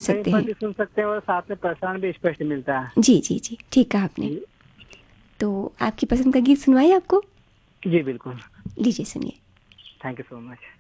सकते पर हैं। भी सुन सकते हैं और साथ में प्रसारण भी स्पष्ट मिलता है। जी जी जी, ठीक कहा आपने। जी तो आपकी पसंद का गीत सुनवाए आपको? जी बिल्कुल। लीजिए सुनिए। Thank you so much.